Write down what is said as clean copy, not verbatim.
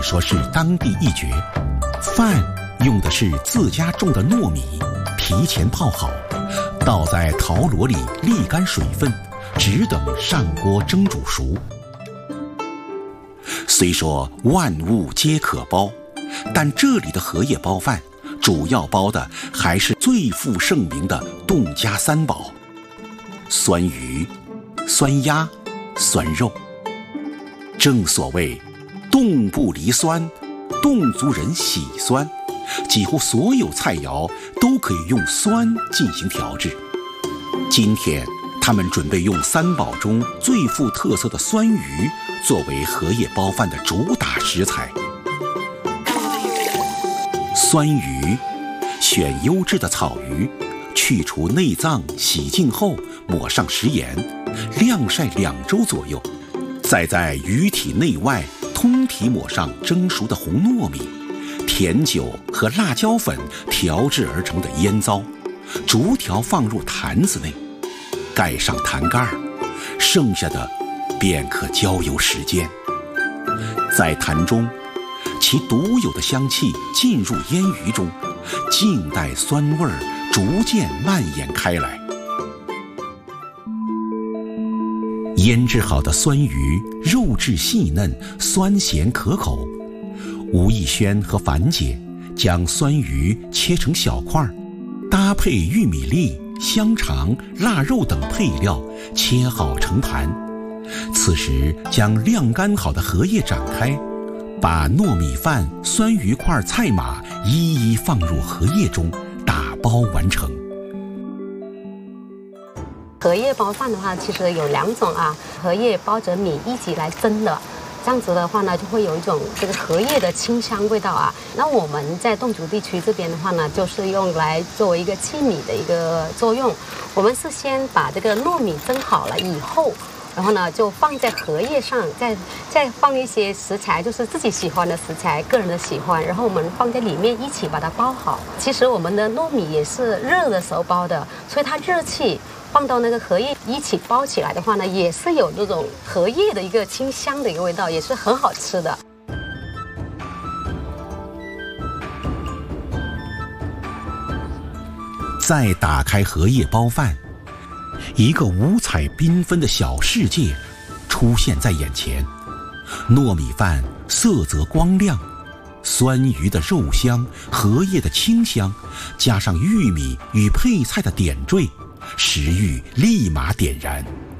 说是当地一绝。饭用的是自家种的糯米，提前泡好，倒在陶箩里沥干水分，只等上锅蒸煮熟。虽说万物皆可包，但这里的荷叶包饭主要包的还是最负盛名的侗家三宝：酸鱼、酸鸭、酸肉。正所谓侗不离酸，侗族人喜酸，几乎所有菜肴都可以用酸进行调制。今天他们准备用三宝中最富特色的酸鱼作为荷叶包饭的主打食材。酸鱼选优质的草鱼，去除内脏，洗净后抹上食盐，晾晒2周左右，再在鱼体内外通体抹上蒸熟的红糯米、甜酒和辣椒粉调制而成的腌糟，逐条放入坛子内，盖上坛盖，剩下的便可交由时间。在坛中，其独有的香气进入腌鱼中，静待酸味逐渐蔓延开来。腌制好的酸鱼肉质细嫩，酸咸可口。吴艺轩和樊姐将酸鱼切成小块，搭配玉米粒、香肠、腊肉等配料，切好成盘。此时将晾干好的荷叶展开，把糯米饭、酸鱼块菜码一一放入荷叶中，打包完成。 荷叶包饭的话，其实有2种啊，荷叶包着米一起来蒸的，这样子的话呢，就会有一种这个荷叶的清香味道啊。那我们在侗族地区这边的话呢，就是用来作为一个器皿的一个作用。我们是先把这个糯米蒸好了以后，然后呢就放在荷叶上，再放一些食材，就是自己喜欢的食材，个人的喜欢，然后我们放在里面一起把它包好。其实我们的糯米也是热的时候包的，所以它热气放到那个荷叶一起包起来的话呢，也是有那种荷叶的一个清香的一个味道，也是很好吃的。 再打开荷叶包饭，一个五彩缤纷的小世界出现在眼前。糯米饭色泽光亮，酸鱼的肉香，荷叶的清香，加上玉米与配菜的点缀，食欲立马点燃。